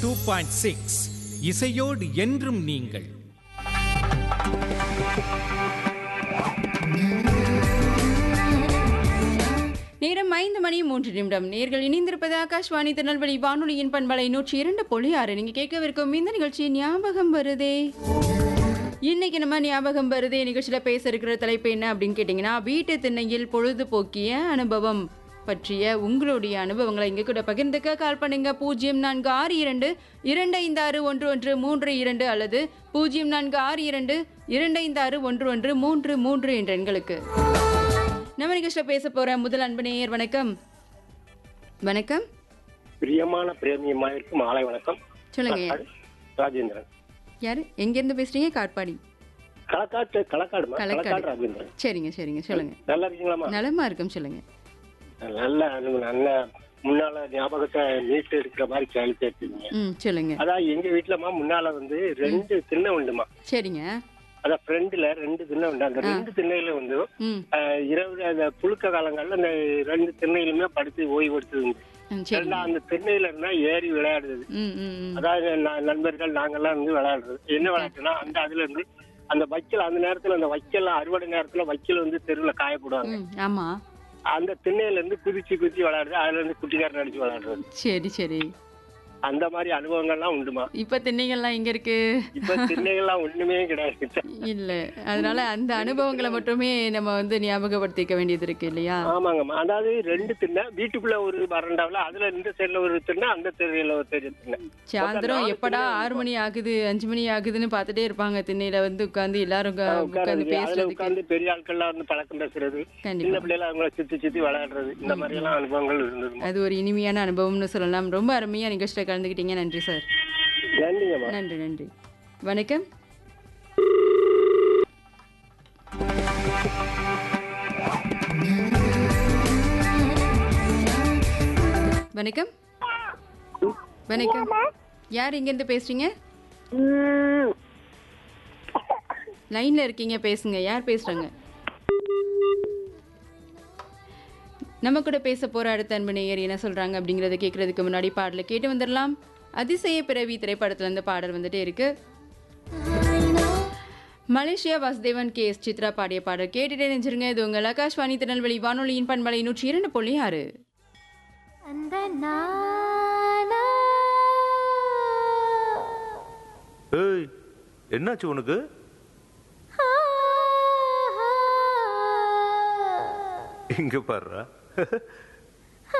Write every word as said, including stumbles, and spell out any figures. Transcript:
Two point six இசையோடு என்றும் நீங்கள். நேரம் ஐந்து மணி மூன்று நிமிடம். நேர்கள் இணைந்திருப்பது ஆகாஷ்வாணி திருநெல்வேலி வானொலியின் பண்பலை நூற்றி இரண்டு புள்ளி ஆறு. நீங்க கேட்கவிருக்கும் இந்த நிகழ்ச்சி ஞாபகம் வருதே. இன்னைக்கு நம்ம ஞாபகம் வருதே நிகழ்ச்சியில பேச இருக்கிற தலைப்பு என்ன அப்படின்னு கேட்டீங்கன்னா, வீட்டு திண்ணையில் பொழுதுபோக்கிய அனுபவம் பற்றிய உங்களுடைய அனுபவங்களை இங்க கூட பகிர்ந்துக்க கால் பண்ணுங்க. பூஜ்ஜியம் நான்கு ஆறு இரண்டு இரண்டு ஐந்து ஆறு ஒன்று ஒன்று மூன்று இரண்டு அல்லது பூஜ்ஜியம் நான்கு ஆறு இரண்டு இரண்டு ஐந்து ஆறு ஒன்று ஒன்று மூன்று மூன்று என்ற எண்களுக்கு. நம்ம நிகழ்ச்சியில பேச போற முதல் அன்பு நேயர். வணக்கம். வணக்கம். பிரியமான பிரேமியமாயிருக்கு மாலை வணக்கம். சொல்லுங்க. ராஜேந்திரன். யாரு எங்க இருந்து பேசுறீங்க? காட்பாடி. களக்காட்டு களக்காடு களக்காடு. ராஜேந்திரன். சரிங்க சரிங்க சொல்லுங்க. நல்லா இருக்கீங்களாமா? நலமா இருக்கும் சொல்லுங்க. நல்ல நல்ல முன்னால ஞாபகத்தை மீட்டு எடுக்கிற மாதிரி கேள்வி கேட்டீங்க. ம் சொல்லுங்க. அதான் எங்க வீட்டுலமா முன்னால வந்து ரெண்டு திண்ணை உண்டுமா. சரிங்க. அதான் ஃப்ரெண்ட்ல ரெண்டு திண்ணை உண்டு. அந்த ரெண்டு திண்ணையில வந்து ம் இரவு அந்த புழுக்க காலங்கள்ல அந்த ரெண்டு திண்ணையிலுமே படுத்து ஓய்வு எடுத்தது. ம், சரிங்க. அந்த திண்ணையில இருந்தா ஏறி விளையாடுறது. ம் ம் ம். அதாவது ந- நண்பர்கள் நாங்கெல்லாம் வந்து விளையாடுறது. என்ன விளையாட்டுனா அந்த அதுல இருந்து அந்த வைக்கல் அந்த நேரத்துல அந்த வைக்கல் அறுவடை நேரத்துல வைக்கல் வந்து தெருவுல காயப்படுவாங்க. ம், ஆமா. அந்த திண்ணையில இருந்து குதிச்சு குதிச்சு விளையாடுறது. அதுல இருந்து குட்டிக்காரன் அடிச்சு விளையாடுறது. சரி சரி. அந்த மாதிரி அனுபவங்கள்லாம் உண்டுமா. இப்ப திண்ணைகள்லாம் எங்க இருக்கு? இப்ப திண்ணைகள்லாம் ஒண்ணுமே கிடையாது. இல்ல. அதனால அந்த அனுபவங்களை மட்டுமே நம்ம வந்து ஞாபகப்படுத்திக்க வேண்டியது இருக்கு இல்லையா? ஆமாங்கம்மா. அதாவது ரெண்டு திண்ணை வீட்டுக்குள்ள ஒரு பரண்டாவில அதுல இந்த சைடுல ஒரு திண்ணை அந்த தெருல ஒரு தெரு திண்ணை. சாயந்தரம் எப்படா ஆறு மணி ஆகுது அஞ்சு மணி ஆகுதுன்னு பார்த்துட்டே இருப்பாங்க. திண்ணையில வந்து உட்கார்ந்து எல்லாரும் உட்கா- உட்கார்ந்து அதுல பேசுறதுக்கு. உட்கார்ந்து பெரிய ஆட்கள்லாம் வந்து பழக்கம் பேசுறது, சின்ன கண்டிப்பா. பிள்ளைல அவங்கள சுத்தி சுத்தி விளையாடுறது, இந்த மாதிரி எல்லாம் அனுபவங்கள் இருந்தது. அது ஒரு இனிமையான அனுபவம்னு சொல்லலாம். ரொம்ப அருமையா நிகழ்ச்சியில கலந்துக்கிட்டீங்க. நன்றி சார். நன்றிங்கம்மா. நன்றி நன்றி. வணக்கம். வணக்கம். வணக்கம். யார் இங்க இருந்து பேசுறீங்க? லைன்ல இருக்கீங்க, பேசுங்க. யார் பேசுறாங்க? நம்ம கூட பேச போற அடுத்த அன்பு நேயர் என்ன சொல்றாங்க அப்படிங்கறத கேட்கறதுக்கு முன்னாடி பாடலை கேட்டு வந்துடலாம். அதிசய பிறவி திரைப்படத்துல இருந்து பாடல் வந்துட்டே இருக்கு. Malaysia Vasudevan K S Chitra பாடிய பாடல் கேட்டுட்டே நினைச்சிருங்க. இது உங்கள் ஆகாஷ்வாணி திருநெல்வேலி வானொலியின் பண்பலை நூற்றி இரண்டு புள்ளி ஆறு. அந்த நானா ஏய், என்னாச்சு உனக்கு? ஆ, ஆ. இங்க பாருடா.